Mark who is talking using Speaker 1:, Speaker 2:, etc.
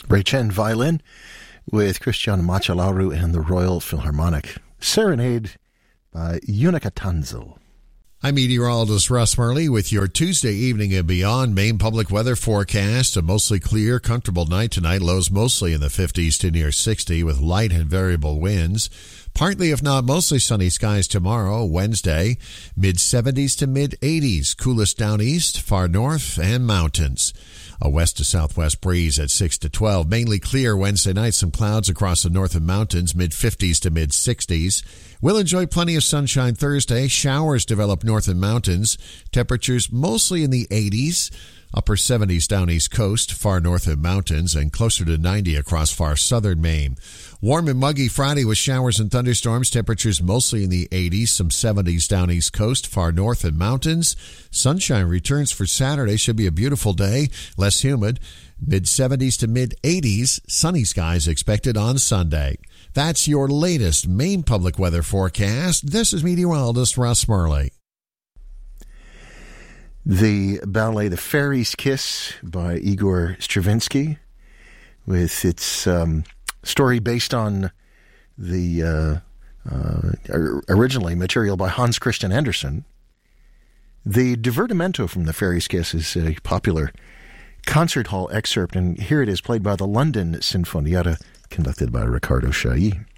Speaker 1: Ray Chen violin with Christian Machalaru and the Royal Philharmonic. Serenade by Unica Tanzel.
Speaker 2: I'm meteorologist Russ Murley with your Tuesday evening and beyond Maine public weather forecast. A mostly clear, comfortable night tonight. Lows mostly in the 50s to near 60 with light and variable winds. Partly, if not mostly sunny skies tomorrow, Wednesday. Mid-70s to mid-80s. Coolest down east, far north, and mountains. A west to southwest breeze at 6 to 12. Mainly clear Wednesday night. Some clouds across the north and mountains. Mid-50s to mid-60s. We'll enjoy plenty of sunshine Thursday. Showers develop north and mountains. Temperatures mostly in the 80s. Upper 70s down east coast, far north and mountains, and closer to 90 across far southern Maine. Warm and muggy Friday with showers and thunderstorms. Temperatures mostly in the 80s, some 70s down east coast, far north and mountains. Sunshine returns for Saturday. Should be a beautiful day, less humid. Mid-70s to mid-80s. Sunny skies expected on Sunday. That's your latest Maine public weather forecast. This is meteorologist Russ Murley.
Speaker 1: The ballet The Fairy's Kiss by Igor Stravinsky, with its story based on the originally material by Hans Christian Andersen. The divertimento from The Fairy's Kiss is a popular concert hall excerpt, and here it is played by the London Sinfonietta, conducted by Riccardo Chailly.